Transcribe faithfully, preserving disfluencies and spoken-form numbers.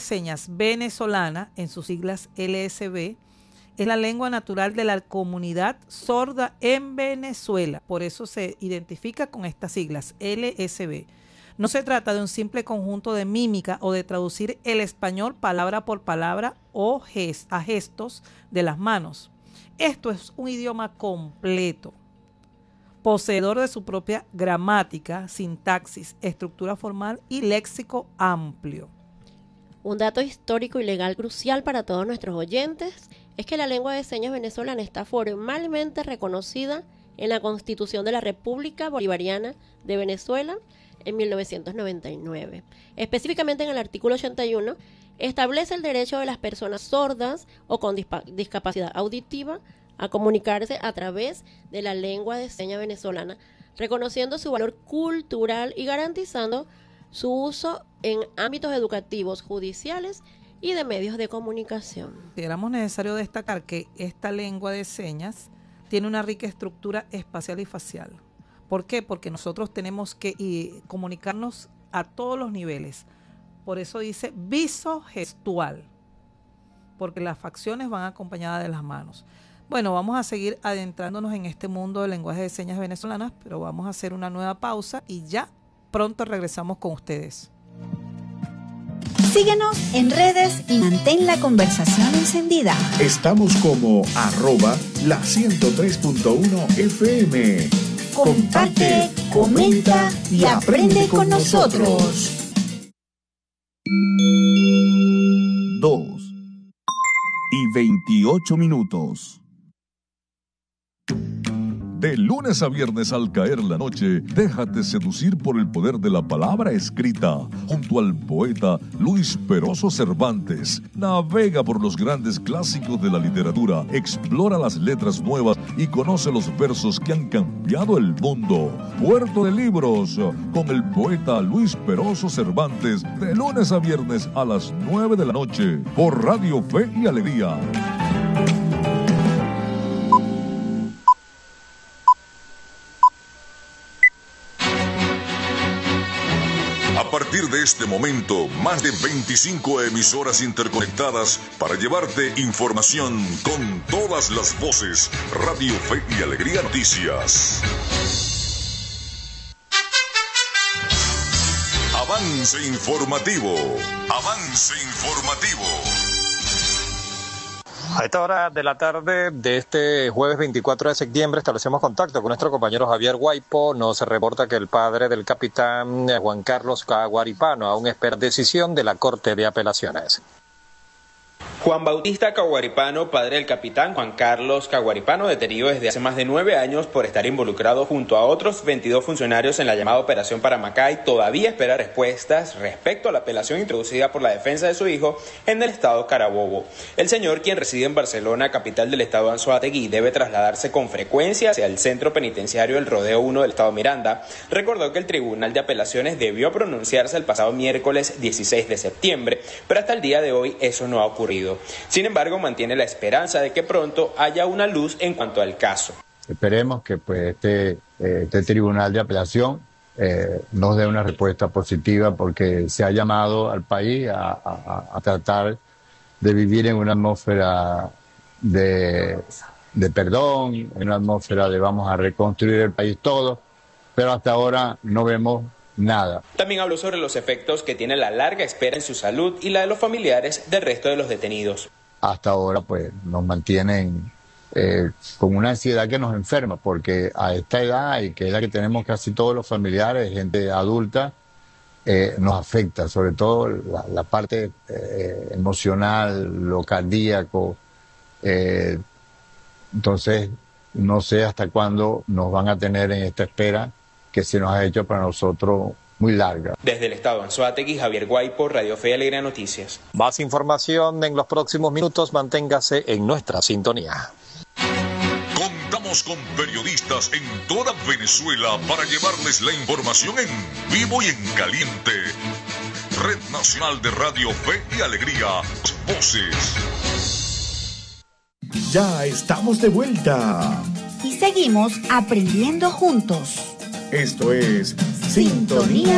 señas venezolana, en sus siglas L S B, es la lengua natural de la comunidad sorda en Venezuela. Por eso se identifica con estas siglas L S B. No se trata de un simple conjunto de mímica o de traducir el español palabra por palabra o gest- a gestos de las manos. Esto es un idioma completo, poseedor de su propia gramática, sintaxis, estructura formal y léxico amplio. Un dato histórico y legal crucial para todos nuestros oyentes es que la lengua de señas venezolana está formalmente reconocida en la Constitución de la República Bolivariana de Venezuela en mil novecientos noventa y nueve. Específicamente en el artículo ochenta y uno, establece el derecho de las personas sordas o con dispa- discapacidad auditiva a comunicarse a través de la lengua de señas venezolana, reconociendo su valor cultural y garantizando su uso en ámbitos educativos, judiciales y de medios de comunicación. Consideramos necesario destacar que esta lengua de señas tiene una rica estructura espacial y facial. ¿Por qué? Porque nosotros tenemos que y, comunicarnos a todos los niveles. Por eso dice visogestual, porque las facciones van acompañadas de las manos. Bueno, vamos a seguir adentrándonos en este mundo del lenguaje de señas venezolanas, pero vamos a hacer una nueva pausa y ya pronto regresamos con ustedes. Síguenos en redes y mantén la conversación encendida. Estamos como arroba la ciento tres punto uno F M. Comparte, comenta y aprende con nosotros. Dos y veintiocho minutos. De lunes a viernes al caer la noche, déjate seducir por el poder de la palabra escrita. Junto al poeta Luis Peroso Cervantes, navega por los grandes clásicos de la literatura, explora las letras nuevas y conoce los versos que han cambiado el mundo. Puerto de Libros, con el poeta Luis Peroso Cervantes, de lunes a viernes a las nueve de la noche, por Radio Fe y Alegría. A partir de este momento, más de veinticinco emisoras interconectadas para llevarte información con todas las voces. Radio Fe y Alegría Noticias. Avance informativo. Avance informativo. A esta hora de la tarde de este jueves veinticuatro de septiembre establecemos contacto con nuestro compañero Javier Guaipo. Nos reporta que el padre del capitán Juan Carlos Caguaripano aún espera decisión de la Corte de Apelaciones. Juan Bautista Caguaripano, padre del capitán Juan Carlos Caguaripano, detenido desde hace más de nueve años por estar involucrado junto a otros veintidós funcionarios en la llamada Operación Paramacay, todavía espera respuestas respecto a la apelación introducida por la defensa de su hijo en el estado Carabobo. El señor, quien reside en Barcelona, capital del estado Anzoátegui, debe trasladarse con frecuencia hacia el centro penitenciario El Rodeo uno del estado Miranda, recordó que el Tribunal de Apelaciones debió pronunciarse el pasado miércoles dieciséis de septiembre, pero hasta el día de hoy eso no ha ocurrido. Sin embargo, mantiene la esperanza de que pronto haya una luz en cuanto al caso. Esperemos que pues este, este tribunal de apelación eh, nos dé una respuesta positiva, porque se ha llamado al país a, a, a tratar de vivir en una atmósfera de, de perdón, en una atmósfera de vamos a reconstruir el país todo, pero hasta ahora no vemos nada. También habló sobre los efectos que tiene la larga espera en su salud y la de los familiares del resto de los detenidos. Hasta ahora pues nos mantienen eh, con una ansiedad que nos enferma, porque a esta edad, y que es la que tenemos casi todos los familiares, gente adulta, eh, nos afecta, sobre todo la, la parte eh, emocional, lo cardíaco. Eh, entonces no sé hasta cuándo nos van a tener en esta espera que se nos ha hecho para nosotros muy larga. Desde el estado Anzoátegui, Javier Guaipo, Radio Fe y Alegría Noticias. Más información en los próximos minutos, manténgase en nuestra sintonía. Contamos con periodistas en toda Venezuela para llevarles la información en vivo y en caliente. Red Nacional de Radio Fe y Alegría. Voces. Ya estamos de vuelta. Y seguimos aprendiendo juntos. Esto es Sintonía